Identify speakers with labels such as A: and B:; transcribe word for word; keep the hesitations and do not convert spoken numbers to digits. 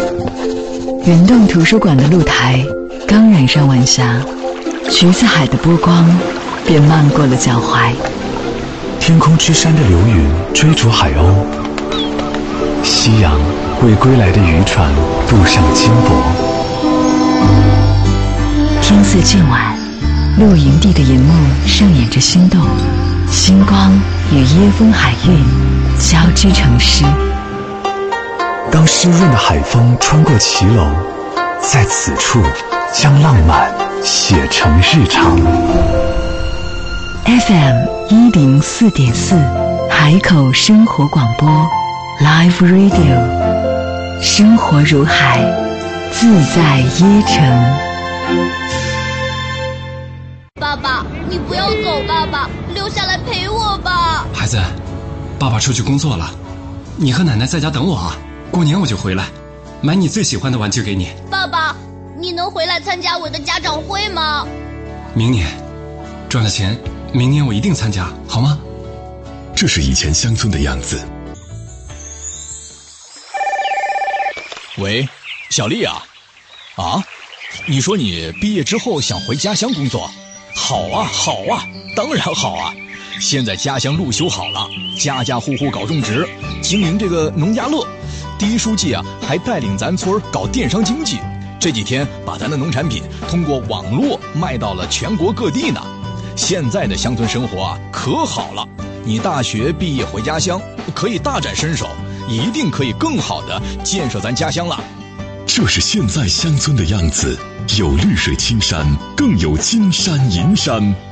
A: 云洞图书馆的露台刚染上晚霞，橘子海的波光便漫过了脚踝。
B: 天空之山的流云追逐海鸥，夕阳为归来的渔船镀上金箔。
A: 天色渐晚，露营地的银幕上演着心动，星光与椰风海韵交织成诗。
B: 当湿润的海风穿过骑楼，在此处将浪漫写成日常。
A: F M 一零四点四，海口生活广播 Live Radio， 生活如海，自在椰城。
C: 爸爸，你不要走，爸爸，留下来陪我吧。
D: 孩子，爸爸出去工作了，你和奶奶在家等我啊。过年我就回来，买你最喜欢的玩具给你。
C: 爸爸，你能回来参加我的家长会吗？
D: 明年赚了钱，明年我一定参加，好吗？
E: 这是以前乡村的样子。
F: 喂，小丽啊，啊，你说你毕业之后想回家乡工作？好啊，好啊，当然好啊！现在家乡路修好了，家家户户搞种植，经营这个农家乐。第一书记啊，还带领咱村搞电商经济，这几天把咱的农产品通过网络卖到了全国各地呢。现在的乡村生活啊，可好了！你大学毕业回家乡，可以大展身手，一定可以更好的建设咱家乡了。
E: 这是现在乡村的样子，有绿水青山，更有金山银山。